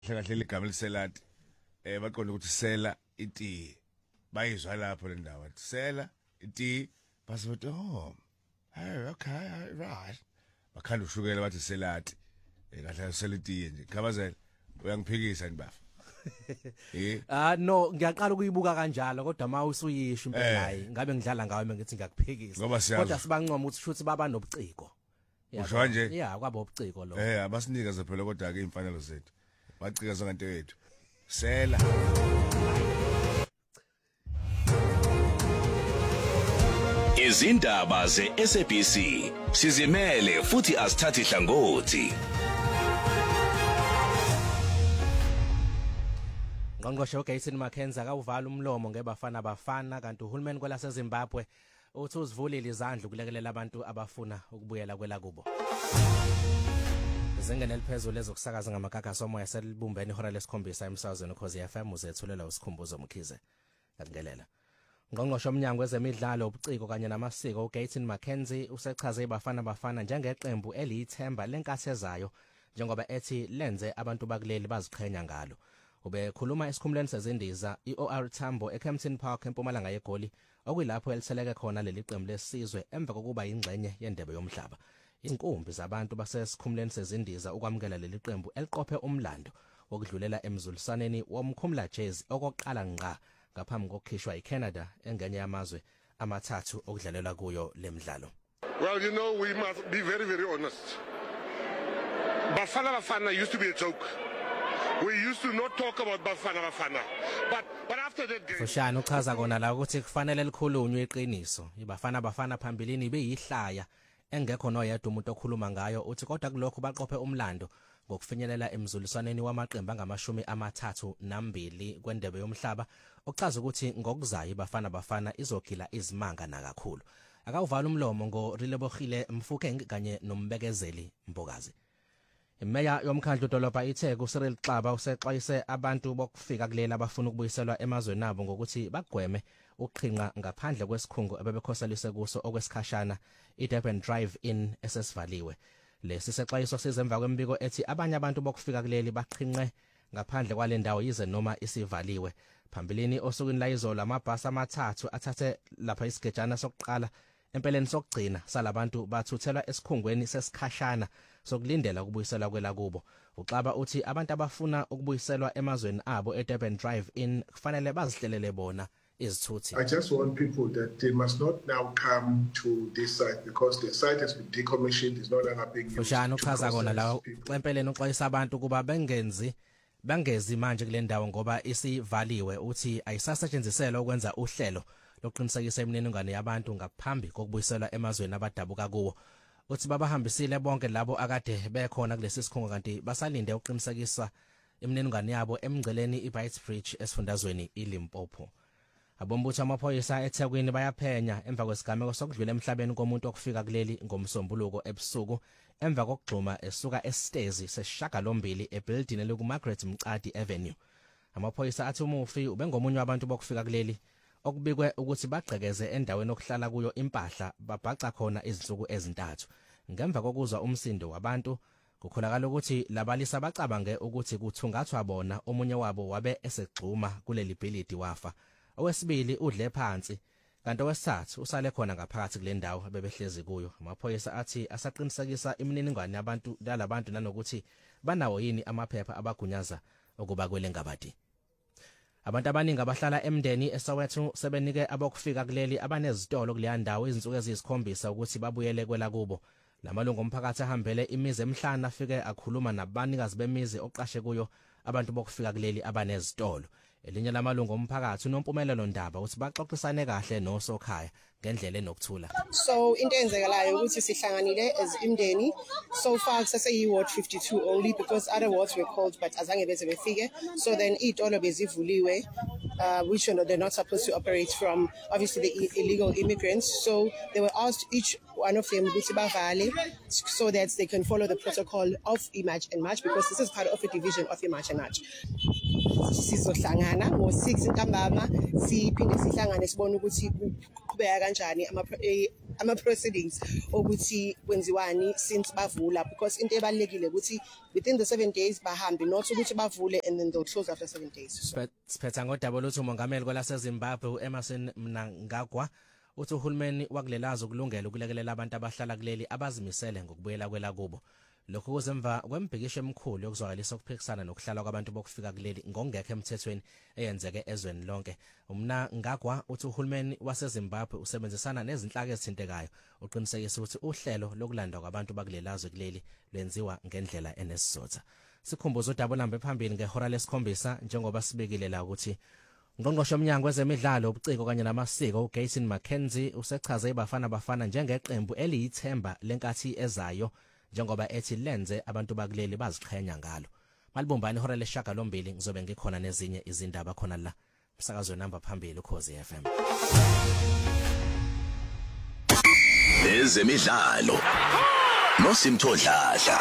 kahle ligama liselati baqonda ukuthi sela iti bayizwa lapho le ndawo sela iti basithi oh hey okay right bakhanda ushukela bathi selati kahle sela iti nje khabazela uyangiphikisa nibafa no ngiyaqala ukuyibuka kanjalo kodwa mawusuyisho impela hayi ngabe ngidlala ngawe ngithi ngiyakuphikisa kodwa sibancoma ukuthi shuthi baba nobuciko usho nje yeah kwaba ubuciko lo abasinika phela kodwa ke imfanelo zethu bacika zonke yethu sela izindaba ze-SABC sizimele futhi asithathi hlangothi. Ngqongqoshe uGason Mackenzie akawuvala umlomo ngebafana bafana kanti uhulumeni kwelase Zimbabwe uthi uzivulile izandla ukulekelela abantu abafuna ukubuyela kwela kubo. Izingane eliphezulu ezokusakaza ngamagaga somoya selibumbene ihora lesikhombisa emsazweni ukhozi FM uzethulela usikhumbuzo Mkhize. Ngakungelelela. Ngqongqoshe omnyango wezemidlalo ubuciko kanye namasiko uGason Mackenzie usechaze ibafana bafana njengeqembu eliyithemba lenkathezayo njengoba ethi lenze abantu bakuleli baziqhenya ngalo. Ubekhuluma esikhumulweni sezindiza iOR Tambo eKempton Park eMpumalanga yeGoli okuyilapho elitheleke khona leli qembu lesizwe emva kokuba ingxenye yendebe yomhlaba. Izinkumbi zabantu basesikhumulweni sezindiza ukwamukela leli qembu eliqophe umlando wokudlulela emzulisaneni womkhumula Jazz okoqala ngqa ngaphambi kokukhishwa iCanada engenye yamazwe amathathu okudlalela kuyo lemidlalo. Well, you know, we must be very, very honest. Bafana Bafana used to be a joke. We used to not talk about Bafana Bafana. But after that game... Soshana uchaza kona la ukuthi kufanele likhulunywe iqiniso. Ibafana Bafana phambilini beyihlaya engekho noyedwa umuntu okhuluma ngayo uthi kodwa kulokho baqophe umlando ngokufinyelela emzulisaneni wamaqembu angama-32 kwendebe yomhlaba okuchaza ukuthi ngokuzayo ibafana bafana izogila izimanga nakakhulu. Akawuvala umlomo ngoRilebogile Mfukeng kanye nombekezeli Mbokazi. Imeya yomkhandlu dolobha iTheku Cyril Xaba usexwayise abantu bokufika kulela abafuna ukubuyiselwa emazweni abo ngokuthi bagweme uqhinqa ngaphandle kwesikhungo ebebekhoselise kuso okwesikhashana iDurban Drive-in esesivaliwe. Lesi sexwayiso sizemva kwembiko ethi abanye abantu bokufika kuleli baqhinqe ngaphandle kwale ndawo yize noma isivaliwe. Phambilini osukwini la izolo amabhasi amathathu athathe lapha isigejana sokuqala empeleni sokugcina salabantu bathuthelwa esikhungweni sesikhashana sokulindela ukubuyiselwa kwela kubo. Uxaba uthi abantu abafuna ukubuyiselwa emazweni abo eDurban Drive-in kufanele bazihlelele bona izithuthi. I just want people that they must not now come to this site because the site has been decommissioned, is no longer being used. Ushana uchaza kona la empeleni uxwayisa abantu kuba bangezi manje kule ndawo ngoba isivaliwe uthi ayisasetshenziselwa ukwenza uhlelo lokuqinisekisa imininingwane yabantu ngaphambi kokubuyiselwa emazweni abadabuka kuwo. Uthi babahambisile bonke labo akade bekhona kulesi sikhungo kanti basalinde ukuqinisekisa imininingwane yabo emngceleni iBeitbridge esifundazweni iLimpopo. Abombutho amaphoyisa eThekwini bayaphenya emva kwesigameko sokudlula emhlabeni komuntu okufika kuleli ngomsombuluko ebusuku emva kokugxuma esuka esitezi seshagalombili ebuilding elikuMargaret Mcadi Avenue. Amaphoyisa athi umufi ubengomunye wabantu bokufika kuleli okubikwe ukuthi bagqekeze endaweni okuhlala kuyo impahla babhaca khona izinsuku ezintathu. Ngemva kokuzwa umsindo wabantu kukholakala ukuthi labalisa bacabange ukuthi kuthungathwa bona omunye wabo wabe esegxuma kuleli bhilidi wafa. Owesibili udle phansi kanti owesithathu usale khona ngaphakathi kule ndawo abebehlezi kuyo. Amaphoyisa athi asaqinisekisa imininingwane yabantu lalabantu nanokuthi banawo yini amaphepha abagunyaza ukuba kwele ngabadi. Abantu abaningi abahlala emndeni eSoweto sebenike abokufika kuleli abanezitolo kuleya ndawo izinsuku eziyisikhombisa ukuthi babuyele kwela kubo. Lamalungu omphakathi ahambele imizi emhlana afike akhuluma nabanikazi bemizi oqashe kuyo abantu bokufika kuleli abanezitolo. Elinye lamalungu omphakathi unompumelelo ndaba uthi baxoxisane kahle nosokhaya ngendlela enokuthula. So into enzekalayo ukuthi sihlanganile as imndeni so far sase ward 52 only because other wards were called but azange beze befike. So then itolo bezivuliwe which they're not supposed to operate from obviously the illegal immigrants. So they were asked each one of them ukuthi bavale so that they can follow the protocol of March and March because this is part of a division of March and March. Sizohlangana ngo6 ntambama siphinde sihlangane sibone ukuthi kuqhubeka kanjani proceedings ukuthi kwenziwani since bavula, because into ebalekile ukuthi within the 7 days bahambe, not ukuthi bavule and then they'll close after 7 days. Siphetha ngodaba lutho umongameli kwelase Zimbabwe uEmmerson Mnangagwa uthi uhulumeni wakulelazo kulungela ukulekelela abantu abahlala kuleli abazimisele ngokubuyela kwela kubo. Lokho kuzemva kwembhikisho emkhulu yokuzwakalisa ukuphikisana nokuhlala kwabantu bokufika kuleli ngongekho emthethweni eyenzeke ezweni lonke. Mnangagwa uthi uhulumeni waseZimbabwe usebenzisana nezinhlaka ezithintekayo uqinisekisa ukuthi uhlelo lokulandwa kwabantu bakulelazwe kuleli lwenziwa ngendlela enesizotha. Sikhumbuza udaba lambe phambili ngehora lesikhombisa njengoba sibekile la ukuthi Ngqongqoshe Mnyango wezemidlalo ubuciko kanye namasiko uGayton McKenzie usechaze iBafana njengeqembu eliyithemba lenkathi ezayo njengoba ethi lenze abantu bakuleli baziqhenya ngalo. Malibumbani ihora le-8 ngizobe ngikhona nezinye izindaba khona la umsakazo namba phambili uKhosi FM. Ezemidlalo noSimthodladla.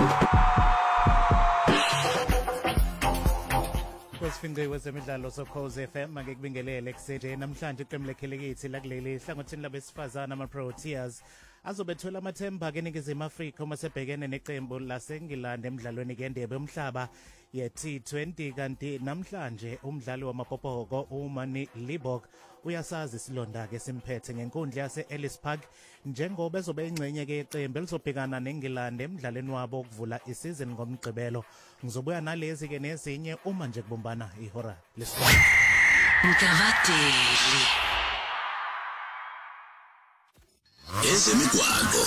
Kwesifinqe wezemidlalo soKhosi FM make kubingelele kusethe namhlanje iqembu lekhelekithi lakuleli hlangothini labesifazana ama-Proteas azobethola amathemba keNingizimu Afrika uma sebhekene neqembu laseNgilandi emidlalweni kendebe umhlaba ye-T20 kanti namhlanje umdlali wamabhobhoko uMani Libbok uyasazi isilonda ke simphethe ngenkundla yase-Ellis Park njengoba ezobe ingcenye ke iqembu elizobhekana neNgilandi emidlalweni wabo ukuvula isizini ngomgqibelo. Ngizobuya nalezi ke nezinye uma nje kubumbana ihora lesibili. Mkavateli ezemigwaqo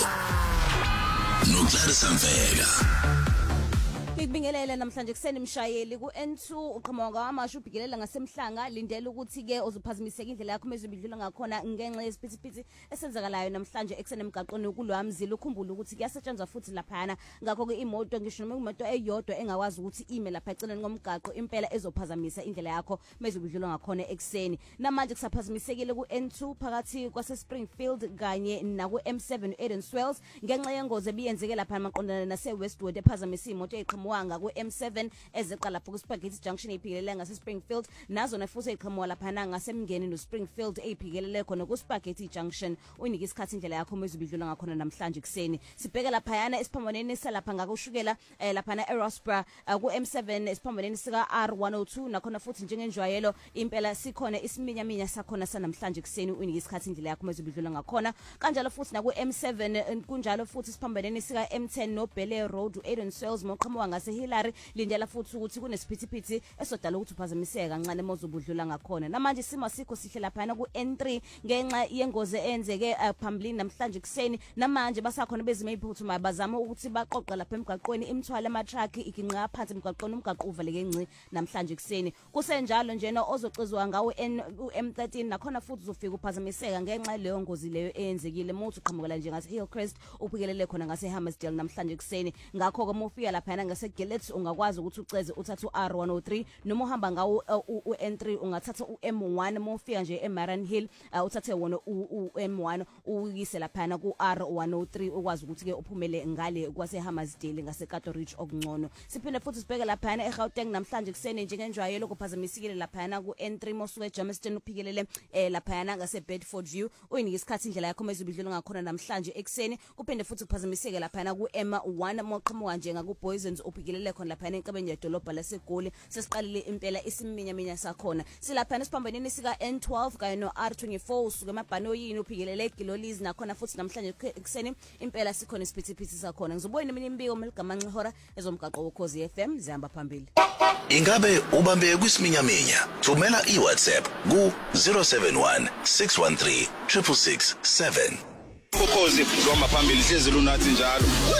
noClarissa Mvela. Ngikubingelele namhlanje kuseni mshayeli ku-N2 uqhamuka wamasho ubhikelela ngasemhlanga lindela ukuthi ke uzophazamiseka indlela yakho mezobidlula ngakhona ngenxa yesiphithiphithi esenzakalayo namhlanje eksene emgaqweni kulwamzila. Ukhumbula ukuthi kuyasetshenzwa futhi laphana ngakho ke imoto ngisho noma imoto eyodwa engakwazi ukuthi ime lapha eceleni komgaqo impela ezophazamisa indlela yakho mezobidlula ngakhona ekseni. Namanje kusaphazamisekile ku-N2 phakathi kwase Springfield kanye naku M7 Eden Swells ngenxa yengozi ebiyenzeke lapha maqondana nase Westwood ephazamisa imoto eqhamuka ku M7 ezeqa lapho ku Spaghetti Junction iphikelele ngase Springfield nazo nefuthi eqhamuka lapha ngasemngeni no Springfield ephikelele khona ku Spaghetti Junction. Uyinika isikhathi indlela yakho mezobidlula ngakhona namhlanje kuseni. Sibheke lapha yana esiphambaneni salapha ngakushukela lapha eRossborough ku M7 esiphambaneni sika R102 nakhona futhi njengenjwayelo impela sikhona isiminyaminya sakhona sanamhlanje kuseni. Uyinika isikhathi indlela yakho mezobidlula ngakhona kanjalo futhi naku M7 kunjalo futhi isiphambaneni sika M10 no Bel Road Eden Swells moqhamuka ngase Hillary lindela futhi ukuthi kunesiphithiphithi esodala ukuthi uphazamiseke kancane mozobudlula ngakhona. Namanje simo sikho sihle lapha ku N3 ngenxa yengozi eyenzeke phambilini namhlanje kuseni. Namanje basakhona bezime iphuthumayo bazama ukuthi baqoqa lapha emgaqweni imithwalo ama-truck iginqa phansi emgaqweni umgaqo uvaleke ngci namhlanje kuseni. Kusenjalo njena ozoxizwa ngawo M13 nakhona futhi uzofika uphazamiseka ngenxa leyo ngozi leyo eyenzekile muthi uqhamukela nje ngase Hillcrest uphikelele khona ngase Hammersdale namhlanje kuseni. Ngakho ke mufika lapha ngase Gillett ungakwazi ukuthi uceze uthatha uR103 noma uhamba ngawo uN3 ungathatha uM1 mofika nje eMaran Hill uthathe wona uM1 uyise lapha kuR103 ukwazi ukuthi ke uphumele ngale kwase Hammersdale ngase Kato Ridge okungcono. Siphinde futhi sibheke lapha eGauteng namhlanje kuseni njengenjwayelo kuphazamisikile lapha kuN3 mosuke eJamestown uphikelele lapha ngase Bedford View. Uyinika isikhathi indlela yakho mezobidlula ngakhona namhlanje ekseni. Kuphinde futhi kuphazamiseke lapha kuM1 moqhamuka nje ngaku Boysens uphikelele khona lapha enkabeni yedolobha laseGoli. Sesiqalile impela isiminyaminya sakhona silapha esiphambaneni sika N12 kanye no R24 usuke emabhanoyini uphikelele eGilolies nakhona futhi namhlanje ekseni impela sikhona isiphithiphithi sakhona. Ngizobuya neminye imbiko meligamanxa ihora ezomgaqo woKhosi FM zihamba phambili. Ingabe ubambe kwisiminyaminya thumela iWhatsApp ku 071 613 667. Ukhozi kuhamba phambili hlezi lunathi njalo.